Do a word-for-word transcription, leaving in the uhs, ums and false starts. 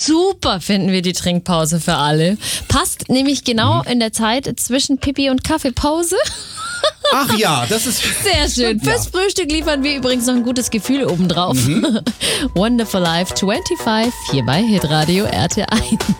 Super finden wir die Trinkpause für alle. Passt nämlich genau mhm. in der Zeit zwischen Pipi und Kaffeepause. Ach ja, das ist... Sehr schön. Fürs ja. Frühstück liefern wir übrigens noch ein gutes Gefühl obendrauf. Mhm. Wonderful Life fünfundzwanzig hier bei Hitradio R T eins.